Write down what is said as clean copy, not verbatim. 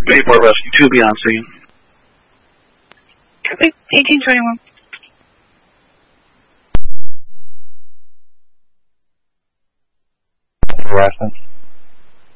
Bayport Rescue 2, be on scene. Copy. 1821. Harassment.